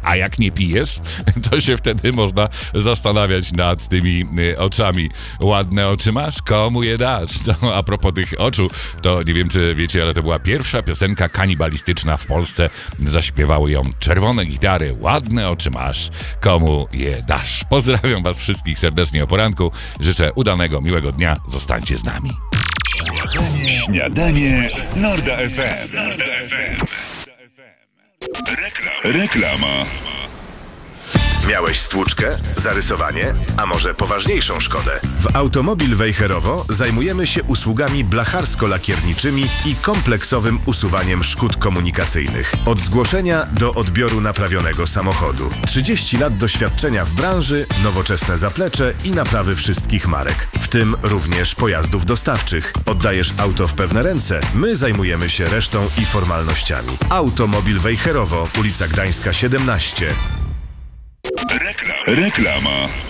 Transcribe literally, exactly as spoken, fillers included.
A jak nie pijesz, to się wtedy można zastanawiać nad tymi y, oczami. Ładne oczy masz? Komu je dasz? No, a propos tych oczu, to nie wiem, czy wiecie, ale to była pierwsza piosenka kanibalistyczna w Polsce. Zaśpiewały ją Czerwone Gitary. Ładne oczy masz, komu je dasz? Pozdrawiam was wszystkich serdecznie o poranku. Życzę udanego, miłego dnia. Zostańcie z nami. Śniadanie, Śniadanie z Norda F M. Reklama. Reklama. Miałeś stłuczkę, zarysowanie, a może poważniejszą szkodę? W Automobil Wejherowo zajmujemy się usługami blacharsko-lakierniczymi i kompleksowym usuwaniem szkód komunikacyjnych. Od zgłoszenia do odbioru naprawionego samochodu. trzydzieści lat doświadczenia w branży, nowoczesne zaplecze i naprawy wszystkich marek, w tym również pojazdów dostawczych. Oddajesz auto w pewne ręce, my zajmujemy się resztą i formalnościami. Automobil Wejherowo, ulica Gdańska siedemnaście. Reklama. Reklama.